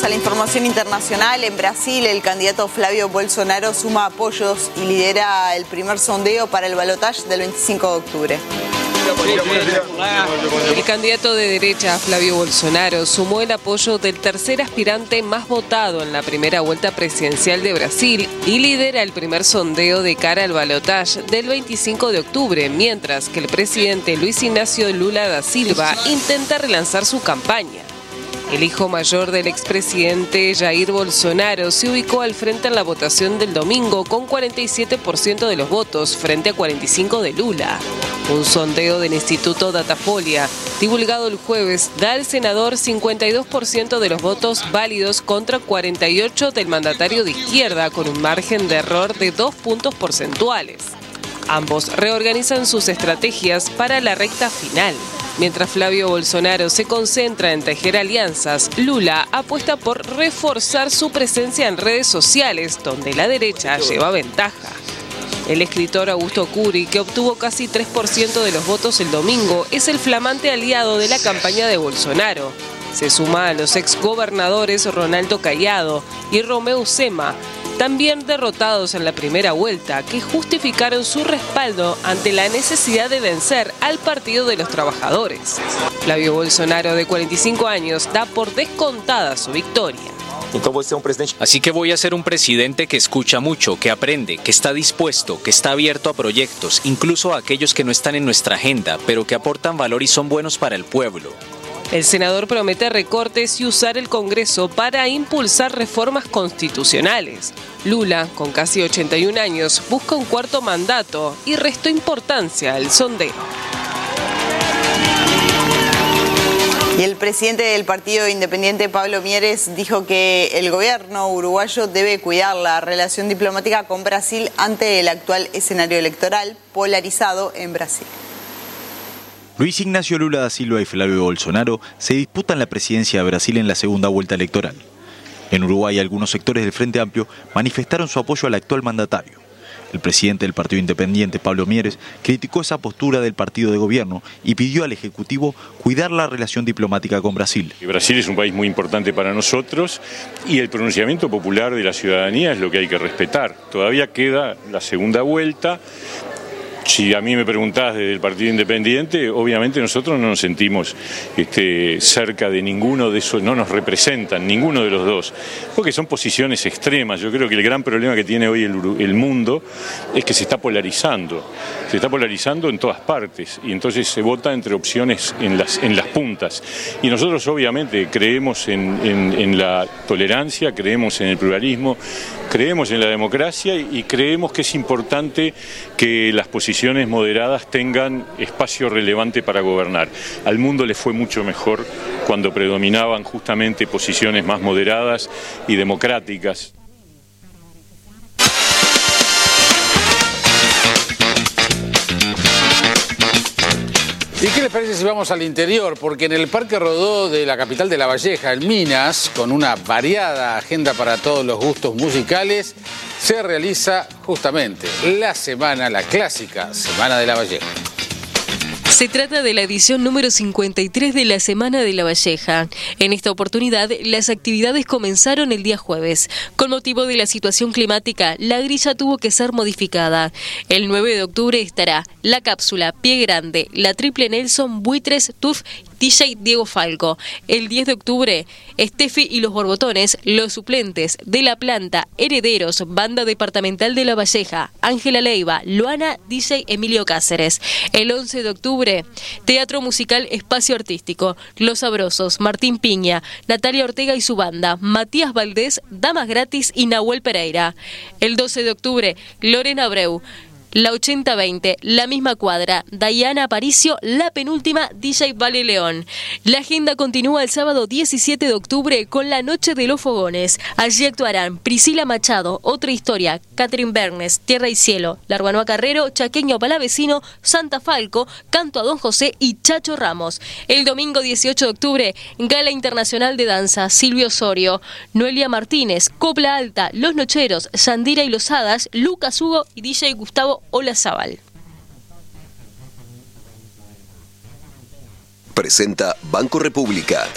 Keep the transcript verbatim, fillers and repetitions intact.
Pasamos a la información internacional. En Brasil, el candidato Flavio Bolsonaro suma apoyos y lidera el primer sondeo para el balotaje del veinticinco de octubre. El candidato de derecha, Flavio Bolsonaro, sumó el apoyo del tercer aspirante más votado en la primera vuelta presidencial de Brasil y lidera el primer sondeo de cara al balotaje del veinticinco de octubre, mientras que el presidente Luis Ignacio Lula da Silva intenta relanzar su campaña. El hijo mayor del expresidente Jair Bolsonaro se ubicó al frente en la votación del domingo con cuarenta y siete por ciento de los votos frente a cuarenta y cinco por ciento de Lula. Un sondeo del Instituto Datafolia, divulgado el jueves, da al senador cincuenta y dos por ciento de los votos válidos contra cuarenta y ocho por ciento del mandatario de izquierda, con un margen de error de dos puntos porcentuales. Ambos reorganizan sus estrategias para la recta final. Mientras Flavio Bolsonaro se concentra en tejer alianzas, Lula apuesta por reforzar su presencia en redes sociales, donde la derecha lleva ventaja. El escritor Augusto Curi, que obtuvo casi tres por ciento de los votos el domingo, es el flamante aliado de la campaña de Bolsonaro. Se suma a los exgobernadores Ronaldo Caiado y Romeu Zema, también derrotados en la primera vuelta, que justificaron su respaldo ante la necesidad de vencer al Partido de los Trabajadores. Flavio Bolsonaro, de cuarenta y cinco años, da por descontada su victoria. Así que voy a ser un presidente que escucha mucho, que aprende, que está dispuesto, que está abierto a proyectos, incluso a aquellos que no están en nuestra agenda, pero que aportan valor y son buenos para el pueblo. El senador promete recortes y usar el Congreso para impulsar reformas constitucionales. Lula, con casi ochenta y un años, busca un cuarto mandato y restó importancia al sondeo. Y el presidente del Partido Independiente, Pablo Mieres, dijo que el gobierno uruguayo debe cuidar la relación diplomática con Brasil ante el actual escenario electoral polarizado en Brasil. Luis Ignacio Lula da Silva y Flavio Bolsonaro se disputan la presidencia de Brasil en la segunda vuelta electoral. En Uruguay, algunos sectores del Frente Amplio manifestaron su apoyo al actual mandatario. El presidente del Partido Independiente, Pablo Mieres, criticó esa postura del partido de gobierno y pidió al Ejecutivo cuidar la relación diplomática con Brasil. Brasil es un país muy importante para nosotros y el pronunciamiento popular de la ciudadanía es lo que hay que respetar. Todavía queda la segunda vuelta. Si a mí me preguntás desde el Partido Independiente, obviamente nosotros no nos sentimos este, cerca de ninguno de esos, no nos representan ninguno de los dos, porque son posiciones extremas. Yo creo que el gran problema que tiene hoy el, el mundo es que se está polarizando, se está polarizando en todas partes y entonces se vota entre opciones en las, en las puntas. Y nosotros obviamente creemos en, en, en la tolerancia, creemos en el pluralismo, creemos en la democracia y creemos que es importante que las posiciones moderadas tengan espacio relevante para gobernar. Al mundo le fue mucho mejor cuando predominaban justamente posiciones más moderadas y democráticas. ¿Y qué les parece si vamos al interior? Porque en el Parque Rodó de la capital de La Valleja, en Minas, con una variada agenda para todos los gustos musicales, se realiza justamente la semana, la clásica Semana de La Valleja. Se trata de la edición número cincuenta y tres de la Semana de La Valleja. En esta oportunidad, las actividades comenzaron el día jueves. Con motivo de la situación climática, la grilla tuvo que ser modificada. El nueve de octubre estará La Cápsula, Pie Grande, La Triple Nelson, Buitres, Tuff, D J Diego Falco. El diez de octubre, Steffi y los Borbotones, Los Suplentes, De la Planta, Herederos, Banda Departamental de La Valleja, Ángela Leiva, Luana, D J Emilio Cáceres. El once de octubre, Teatro Musical Espacio Artístico, Los Sabrosos, Martín Piña, Natalia Ortega y su banda, Matías Valdés, Damas Gratis y Nahuel Pereira. El doce de octubre, Lorena Abreu, La ochenta veinte, La Misma Cuadra, Dayana Aparicio, La Penúltima, D J Vale León. La agenda continúa el sábado diecisiete de octubre con la Noche de los Fogones. Allí actuarán Priscila Machado, Otra Historia, Catherine Bernes, Tierra y Cielo, Larguanoa Carrero, Chaqueño Palavecino, Santa Falco, Canto a Don José y Chacho Ramos. El domingo dieciocho de octubre, Gala Internacional de Danza, Silvio Osorio, Noelia Martínez, Copla Alta, Los Nocheros, Sandira y los Hadas, Lucas Hugo y D J Gustavo Olazábal. Presenta Banco República.